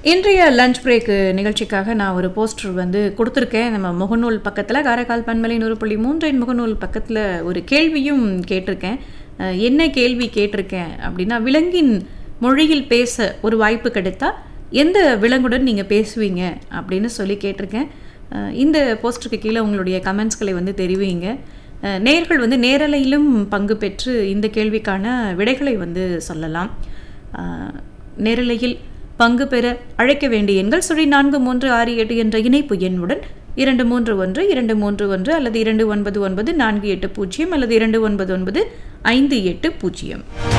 இன்றைய lunch break நிகழ்ச்சிக்காக நான் ஒரு போஸ்டர் வந்து கொடுத்துருக்கேன். நம்ம முகநூல் பக்கத்தில் காரைக்கால் பண்பலை 100.3 முகநூல் பக்கத்தில் ஒரு கேள்வியும் கேட்டிருக்கேன். என்ன கேள்வி கேட்டிருக்கேன் அப்படின்னா, விலங்கின் மொழியில் பேச ஒரு வாய்ப்பு கிடைத்தா எந்த விலங்குடன் நீங்கள் பேசுவீங்க அப்படின்னு சொல்லி கேட்டிருக்கேன். இந்த போஸ்டருக்கு கீழே உங்களுடைய கமெண்ட்ஸ்களை வந்து தெரிவிங்க. நேயர்கள் வந்து நேரலையிலும் பங்கு பெற்று இந்த கேள்விக்கான விடைகளை வந்து சொல்லலாம். நேரலையில் பங்கு பெற அழைக்க வேண்டிய எண்கள் 4368 என்ற இணைப்பு எண்ணுடன் 231 அல்லது 299480 அல்லது 299580.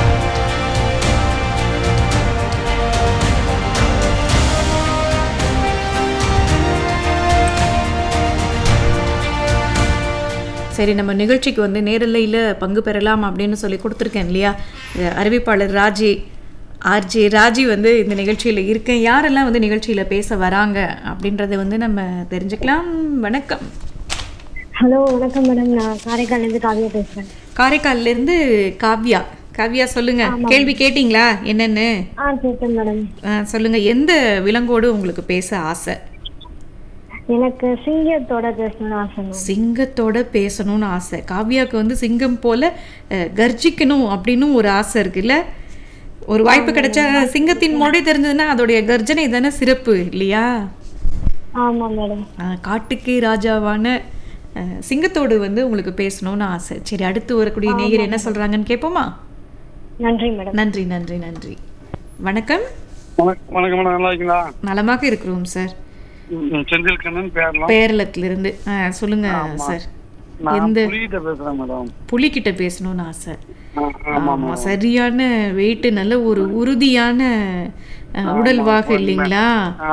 சரி, நம்ம நிகழ்ச்சிக்கு வந்து நேரலையில் பங்கு பெறலாம் அப்படின்னு சொல்லி கொடுத்துருக்கேன் இல்லையா. அறிவிப்பாளர் ஆர்ஜே ராஜி வந்து இந்த நிகழ்ச்சியில் இருக்கேன். யாரெல்லாம் வந்து நிகழ்ச்சியில் பேச வராங்க அப்படின்றத வந்து நம்ம தெரிஞ்சுக்கலாம். வணக்கம். ஹலோ, வணக்கம் மேடம். நான் காரைக்கால்லேருந்து காவியா பேசுகிறேன். காரைக்கால்லேருந்து காவியா சொல்லுங்க. கேள்வி கேட்டிங்களா என்னன்னு? கேட்டேன் மேடம். சொல்லுங்க, எந்த விலங்கோடு உங்களுக்கு பேச ஆசை? எனக்கு சிங்கத்தோட பேசணும்னு ஆசை. சிங்கத்தோட பேசணும்னு ஆசை. காவியாவுக்கு வந்து சிங்கம் போல கர்ஜிக்கணும் அப்படின்னு ஒரு ஆசை இருக்குல்ல. ஒரு வாய்ப்பு கிடைச்சா சிங்கத்தின் மொழி தெரிஞ்சதுன்னா அதோடைய கர்ஜனை தானே சிறப்பு இல்லையா? ஆமா மேடம். காட்டுக்கே ராஜாவான சிங்கத்தோடு வந்து உங்களுக்கு பேசணும்னு ஆசை. சரி, அடுத்து வரக்கூடிய நேயர் என்ன சொல்றாங்கன்னு கேட்போமா? நன்றி மேடம். நன்றி நன்றி நன்றி. வணக்கம். வணக்கம் மேடம், நல்லா இருக்கீங்களா? நலமாக இருக்கிறோம் சார். செந்தில்கண்ணன் பேரளத்திலிருந்து. சொல்லுங்க சார். எந்த புலிகிட்ட பேசணும்னு ஆசை? சரியான வெயிட், நல்ல ஒரு உறுதியான உடல்வாக இல்லைங்களா?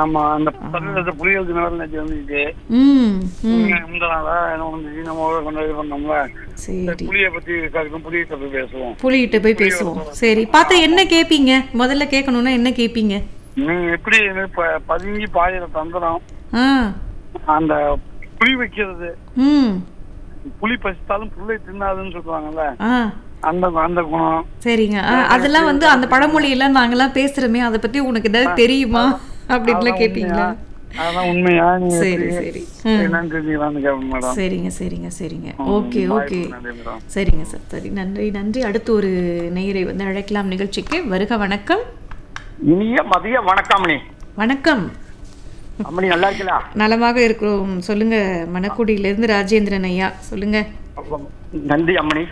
புலிகிட்ட போய் பேசுவோம். சரி, பார்த்தா என்ன கேப்பீங்க? முதல்ல கேட்கணும்னா என்ன கேப்பீங்க? எப்படி பதுங்கி பாயிர தந்துடும் அந்த புலி வைக்கிறது. புலி பசித்தாலும் புள்ளை தின்னாதுன்னு சொல்லுவாங்கல்ல, அந்த அந்த குணம். சரிங்க, அதெல்லாம் வந்து அந்த பழமொழி எல்லாம் நாங்கெல்லாம் பேசுறோமே, அதை பத்தி உனக்கு ஏதாவது தெரியுமா அப்படின்னு கேப்பீங்களா? அதான் உண்மையா? சரி சரி, சரிங்க சரிங்க சரிங்க. ஓகே ஓகே, சரிங்க சார். சரி, நன்றி நன்றி. அடுத்து ஒரு நேயரை வந்து அழைக்கலாம் நிகழ்ச்சிக்கு. வருக. வணக்கம். இனிய மதிய வணக்கம். வணக்கம் அம்மணி, நல்லா இருக்கீங்களா? நலமாக இருக்கிறோம். சொல்லுங்க. மணக்குடியிலிருந்து ராஜேந்திரன் ஐயா, சொல்லுங்க. நன்றி அம்மணி.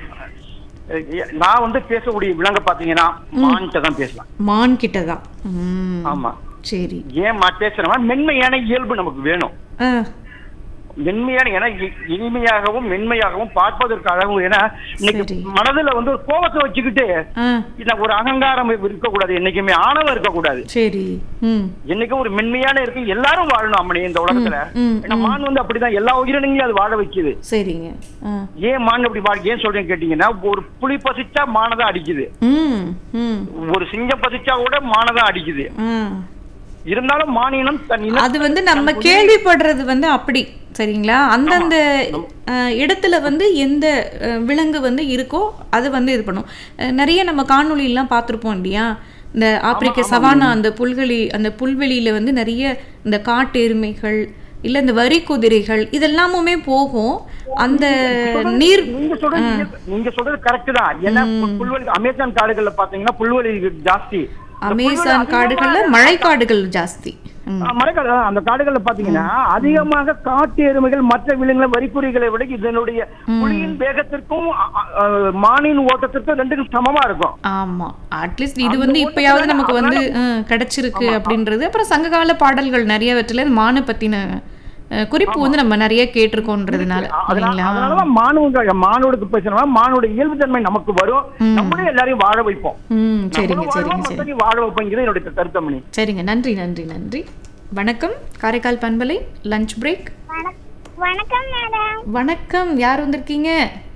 நான் வந்து பேசக்கூடிய விலங்கு பாத்தீங்கன்னா மான் கிட்ட தான் பேசலாம். மான் கிட்ட தான்? ஆமா. சரி, ஏன் பேசுறேன்னா மென்மையான இயல்பு நமக்கு வேணும். மென்மையான, ஏன்னா இனிமையாகவும் மென்மையாகவும் பார்ப்பதற்காகவும். ஏன்னா இன்னைக்கு மனதுல வந்து ஒரு கோபத்தை வச்சுக்கிட்டு இல்ல ஒரு அகங்காரம் இருக்கக்கூடாது, என்னைக்குமே ஆணவம் இருக்கக்கூடாது. சரி, என்னைக்கும் ஒரு மென்மையான இருக்கு. எல்லாரும் வாழணும் அம்மனி இந்த உலகத்துல. ஏன்னா மான் வந்து அப்படிதான் எல்லா உயிரினங்களையும் அது வாழ வைக்குது. சரிங்க. ஏன் மான் அப்படி ஏன் சொல்றேன்னு கேட்டீங்கன்னா, ஒரு புலி பசிச்சா மானதான் அடிக்குது, ஒரு சிங்கம் பசிச்சா கூட மானதான் அடிக்குது. இருந்தாலும் மானினம் அது வந்து நம்ம கேள்விப்படுறது வந்து அப்படி, சரிங்களா? அந்தந்த இடத்துல வந்து எந்த விலங்கு வந்து இருக்கோ அது வந்து இது பண்ணும். நிறைய நம்ம காணொலியெல்லாம் பார்த்துருப்போம் இல்லையா? இந்த ஆப்பிரிக்க சவானா அந்த புல்வெளியில வந்து நிறைய இந்த காட்டு எருமைகள் இல்ல இந்த வரி குதிரைகள் இதெல்லாமுமே போகும். அந்த நீர் நீங்க சொல்றது கரெக்ட் தான். ஏன்னா புல்வெளி அமேசான் காடுகள்ல பாத்தீங்கன்னா புல்வெளி ஜாஸ்தி. அமேசான் காடுகள்ல மழைக்காடுகள் ஜாஸ்தி. மழைக்காடு அந்த காடுகள்ல பாத்தீங்கன்னா அதிகமாக காட்டு எருமைகள் மற்ற விலங்குகளை வரிக்குறிகளை விட இதனுடைய புலியின் வேகத்திற்கும் மானின் ஓட்டத்திற்கும் ரெண்டுக்கும் சமமா இருக்கும். ஆமா, அட்லீஸ்ட் இது வந்து இப்பயாவது நமக்கு வந்து கிடைச்சிருக்கு அப்படின்றது. அப்புறம் சங்ககால பாடல்கள் நிறையவற்றில மானை பத்தின குறிப்பு வந்து நம்ம நிறைய கேட்டிருக்கோன்றதுனால மானோடுக்கு பேசினா மானோட இயல்பு தன்மை நமக்கு வரும். நம்மளே எல்லாரையும் வாழ வைப்போம். சரிங்க சரிங்க சரி, வாழ வைப்போங்கிறது என்னுடைய கருத்தமணி. சரிங்க, நன்றி நன்றி நன்றி. வணக்கம். காரைக்கால் பண்பலை லஞ்ச் பிரேக். வணக்கம் மேடம். வணக்கம். யார் வந்திருக்கீங்க?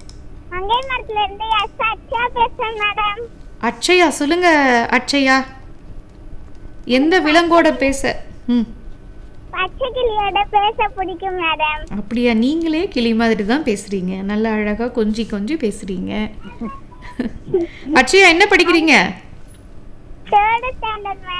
அட்சயா, சொல்லுங்க அட்சயா. எந்த விலங்கோட பேச? பச்சை கிளியோட பேச பிடிக்கும் மேடம். அப்படியா? நீங்களே கிளி மாதிரி தான் பேசுறீங்க, நல்ல அழகா கொஞ்சி கொஞ்சி பேசுறீங்க. அட்சயா, என்ன படிக்கிறீங்க? 3rd standard.